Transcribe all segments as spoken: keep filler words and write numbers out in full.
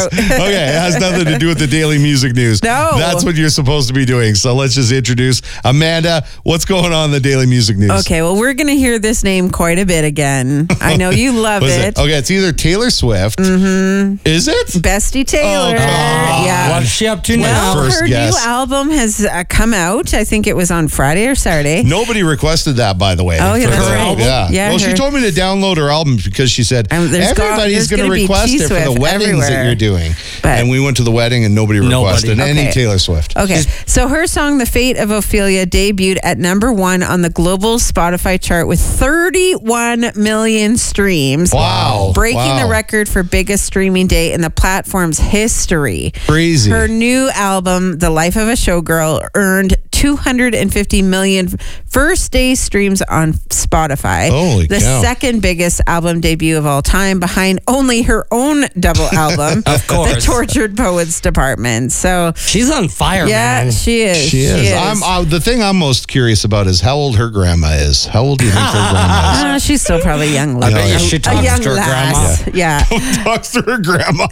throat. Okay, it has nothing to do with the daily music news. No. That's what you're supposed to be doing. So let's just introduce Amanda. What's going on in the daily music news? Okay, well, we're going to hear this name quite a bit again. I know you love What is it. it? Okay, it's either Taylor Swift. Mm-hmm. Is it? Bestie Taylor. Oh, come on. Yeah. What's she up to My now? Well, first her guess. new album has uh, come out. I think it was on Friday or Saturday. Nobody requested that, by the way. Oh, yeah, for that's her right. album. Yeah. Yeah, well, she her- told me to download her album because she said Um, there's got- everybody's there's going to gonna be request it for the T-Swift weddings that everywhere. you're doing. But- and we went to the wedding and nobody Nobody. requested any Okay. Taylor Swift. Okay, so her song "The Fate of Ophelia" debuted at number one on the global Spotify chart with thirty-one million streams. Wow. Breaking Wow. the record for biggest streaming day in the platform's history. Crazy. Her new album, "The Life of a Showgirl," earned two hundred fifty million first day streams on Spotify. Holy the cow. second biggest album debut of all time, behind only her own double album, Of course. The Tortured Poets Department. So, She's on fire, yeah, man. she is. She is. I'm, uh, the thing I'm most curious about is how old her grandma is. How old do you think her grandma is? Uh, she's still probably a young I lady. bet you A- she a talks young to her lass. Yeah. Talks to her grandma.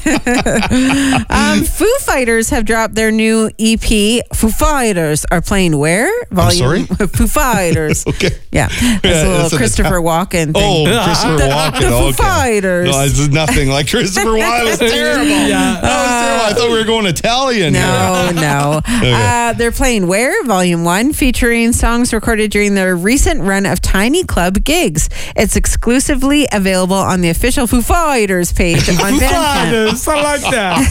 Um, Foo Fighters have dropped their new E P. Foo Fighters are playing where? Volume. sorry? Foo Fighters. Okay. Yeah. That's Yeah, a little that's an Christopher Walken thing. Oh, Christopher Walken. The Foo Okay. Fighters. No, it's nothing like Christopher Walken. It was terrible. Yeah. That was terrible. I thought we were going Italian. No, no. Uh, they're playing Where? Volume one, featuring songs recorded during their recent run of Tiny Club gigs. It's exclusively available on the official Foo Fighters page on Bandcamp. I like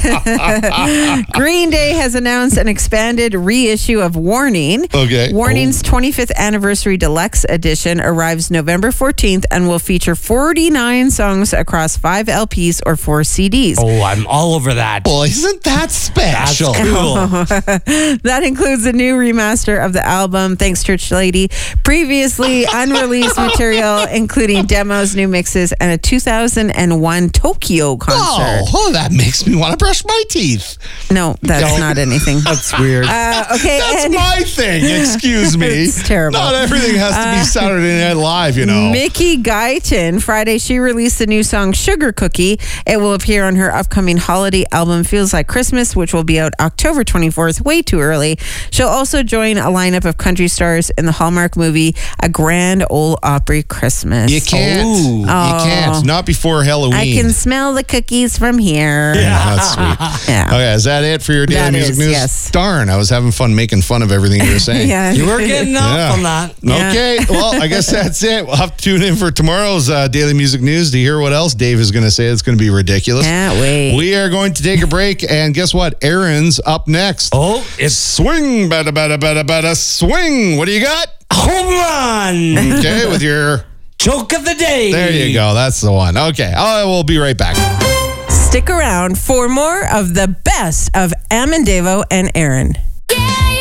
that. Green Day has announced an expanded reissue of Warning. Okay. Warning's twenty-fifth Anniversary Deluxe Edition arrives November fourteenth and will feature forty-nine songs across five L Ps or four C Ds. Oh, I'm all over that. Well, isn't that That's special? cool. That includes a new remaster of the album, Thanks Church Lady, previously unreleased material, including demos, new mixes, and a two thousand one Tokyo concert. Oh, oh, that makes me want to brush my teeth. No, that's Don't. not anything. That's weird. Uh, okay, That's and my thing. Excuse me. It's terrible. Not everything has to be Saturday Night Live, you know. Mickey Guyton, Friday, she released the new song Sugar Cookie. It will appear on her upcoming holiday album Feels Like Christmas, which will be out October twenty-fourth, way too early. She'll also join a lineup of country stars in the Hallmark movie A Grand Ole Opry Christmas. You can't. Oh. You can't. Not before Halloween. I can smell the cookies from here. Yeah, that's sweet. Yeah. Okay, is that it for your daily That music is, news? yes. Darn, I was having fun making fun of everything you were saying. Yeah. You were getting up Yeah. on that. Yeah. Okay, well, I guess that's it. We'll have to tune in for tomorrow's uh, daily music news to hear what else Dave is going to say. It's going to be ridiculous. Can't wait. We are going to take a break, and guess what? Aaron's up next. Oh, it's Swing, bada, bada, bada, bada, swing. What do you got? home run. Okay, with your... Joke of the day. There you go. That's the one. Okay, I will be right back. Stick around for more of the best of Amandavo and Aaron. Yeah,